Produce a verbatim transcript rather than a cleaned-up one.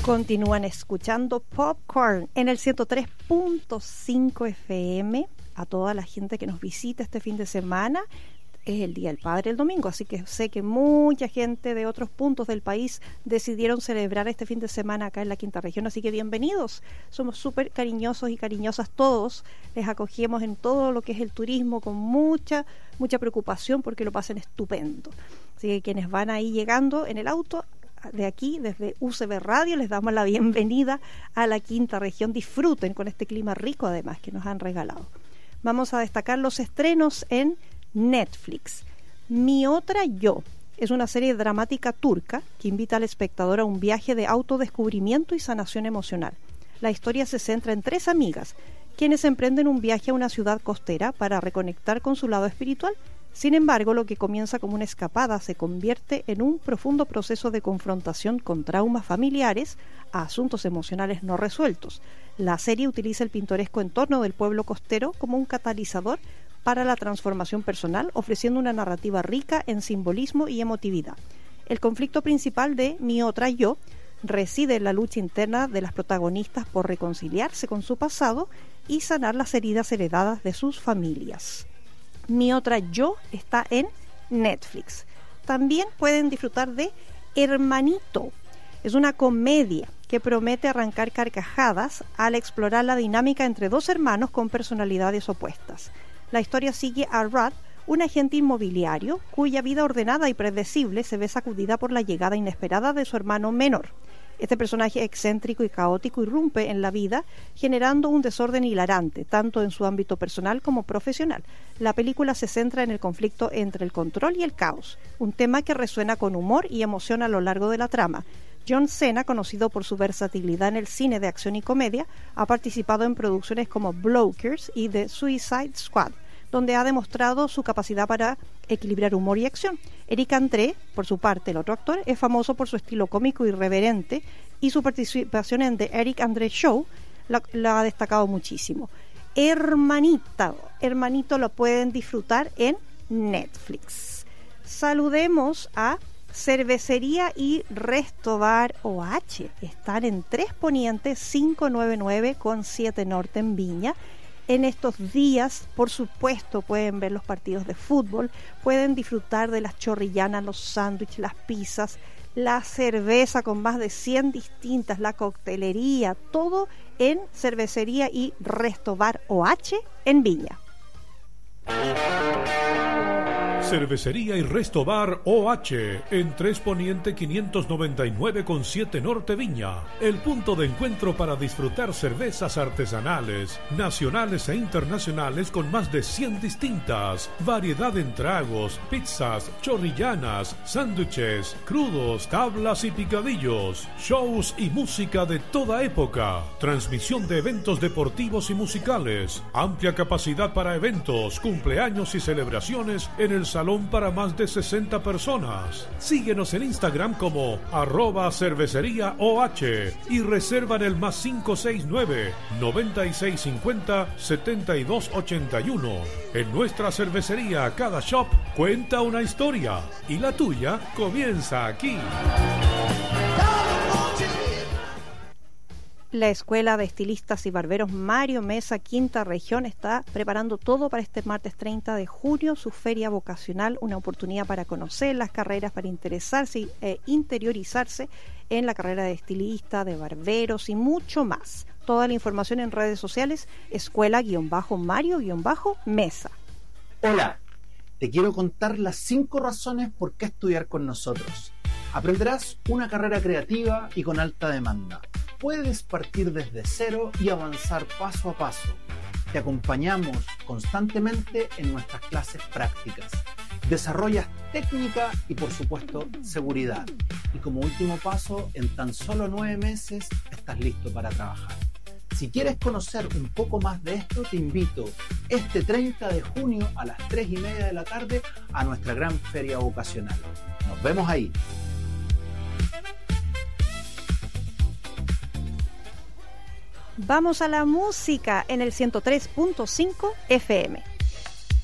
Continúan escuchando Popcorn en el ciento tres punto cinco F M. A toda la gente que nos visita este fin de semana, es el Día del Padre el domingo, así que sé que mucha gente de otros puntos del país decidieron celebrar este fin de semana acá en la Quinta Región, así que bienvenidos. Somos súper cariñosos y cariñosas todos, les acogemos en todo lo que es el turismo con mucha, mucha preocupación porque lo pasen estupendo. Así que quienes van ahí llegando en el auto, de aquí, desde U C B Radio, les damos la bienvenida a la Quinta Región. Disfruten con este clima rico además que nos han regalado. Vamos a destacar los estrenos en Netflix. Mi otra yo es una serie dramática turca que invita al espectador a un viaje de autodescubrimiento y sanación emocional. La historia se centra en tres amigas, quienes emprenden un viaje a una ciudad costera para reconectar con su lado espiritual. Sin embargo, lo que comienza como una escapada se convierte en un profundo proceso de confrontación con traumas familiares a asuntos emocionales no resueltos. La serie utiliza el pintoresco entorno del pueblo costero como un catalizador para la transformación personal, ofreciendo una narrativa rica en simbolismo y emotividad. El conflicto principal de Mi otra yo reside en la lucha interna de las protagonistas por reconciliarse con su pasado y sanar las heridas heredadas de sus familias. Mi otra yo está en Netflix. También pueden disfrutar de Hermanito. Es una comedia que promete arrancar carcajadas al explorar la dinámica entre dos hermanos con personalidades opuestas. La historia sigue a Rod, un agente inmobiliario cuya vida ordenada y predecible se ve sacudida por la llegada inesperada de su hermano menor. Este personaje excéntrico y caótico irrumpe en la vida, generando un desorden hilarante, tanto en su ámbito personal como profesional. La película se centra en el conflicto entre el control y el caos, un tema que resuena con humor y emoción a lo largo de la trama. John Cena, conocido por su versatilidad en el cine de acción y comedia, ha participado en producciones como Blokers y The Suicide Squad, donde ha demostrado su capacidad para equilibrar humor y acción. Eric André, por su parte, el otro actor, es famoso por su estilo cómico irreverente y su participación en The Eric André Show la, la ha destacado muchísimo. Hermanita, Hermanito lo pueden disfrutar en Netflix. Saludemos a Cervecería y Resto Bar O H. Están en Tres Poniente cinco noventa y nueve con siete Norte en Viña. En estos días, por supuesto, pueden ver los partidos de fútbol, pueden disfrutar de las chorrillanas, los sándwiches, las pizzas, la cerveza con más de cien distintas, la coctelería, todo en Cervecería y Resto Bar O H en Viña. Cervecería y Resto Bar O H en Tres Poniente quinientos noventa y nueve con siete Norte Viña. El punto de encuentro para disfrutar cervezas artesanales, nacionales e internacionales con más de cien distintas. Variedad en tragos, pizzas, chorrillanas, sándwiches, crudos, tablas y picadillos. Shows y música de toda época. Transmisión de eventos deportivos y musicales. Amplia capacidad para eventos, cumpleaños y celebraciones en el salón para más de sesenta personas. Síguenos en Instagram como arroba cervecería OH y reserva en el más cinco seis nueve, noventa y seis cincuenta, setenta y dos ochenta y uno. En nuestra cervecería cada shop cuenta una historia y la tuya comienza aquí. La Escuela de Estilistas y Barberos Mario Mesa, Quinta Región, está preparando todo para este martes treinta de junio, su feria vocacional, una oportunidad para conocer las carreras, para interesarse e interiorizarse en la carrera de estilista, de barberos y mucho más. Toda la información en redes sociales, escuela-mario-mesa. Hola, te quiero contar las cinco razones por qué estudiar con nosotros. Aprenderás una carrera creativa y con alta demanda. Puedes partir desde cero y avanzar paso a paso. Te acompañamos constantemente en nuestras clases prácticas. Desarrollas técnica y, por supuesto, seguridad. Y como último paso, en tan solo nueve meses estás listo para trabajar. Si quieres conocer un poco más de esto, te invito este treinta de junio a las tres y media de la tarde a nuestra gran feria vocacional. Nos vemos ahí. Vamos a la música en el ciento tres punto cinco F M.